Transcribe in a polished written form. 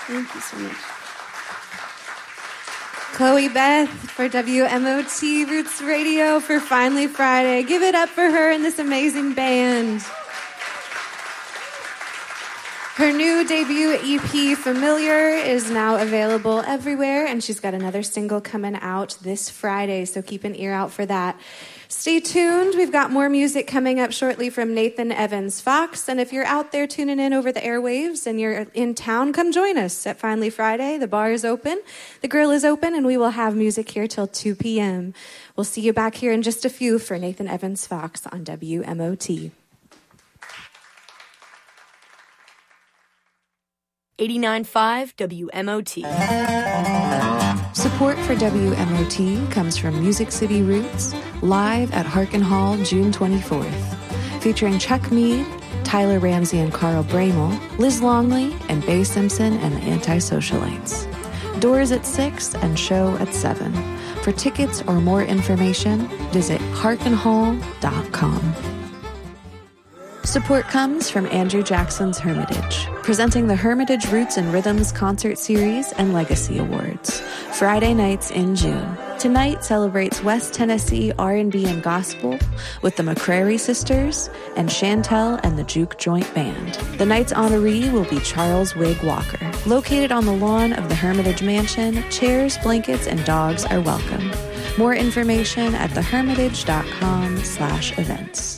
Thank you so much. Chloe Beth for WMOT Roots Radio for Finally Friday. Give it up for her and this amazing band. Her new debut EP, Familiar, is now available everywhere, and she's got another single coming out this Friday, so keep an ear out for that. Stay tuned. We've got more music coming up shortly from Nathan Evans Fox, and if you're out there tuning in over the airwaves and you're in town, come join us at Finally Friday. The bar is open, the grill is open, and we will have music here till 2 p.m. We'll see you back here in just a few for Nathan Evans Fox on WMOT. 89.5 WMOT. Support for WMOT comes from Music City Roots, live at Harkin Hall June 24th, featuring Chuck Mead, Tyler Ramsey and Carl Bramel, Liz Longley, and Bay Simpson and the Anti-Socialites. Doors at 6 and show at 7. For tickets or more information, visit harkinhall.com. Support comes from Andrew Jackson's Hermitage, presenting the Hermitage Roots and Rhythms Concert Series and Legacy Awards, Friday nights in June. Tonight celebrates West Tennessee R&B and Gospel with the McCrary Sisters and Chantel and the Juke Joint Band. The night's honoree will be Charles Wig Walker. Located on the lawn of the Hermitage Mansion, chairs, blankets, and dogs are welcome. More information at thehermitage.com/events.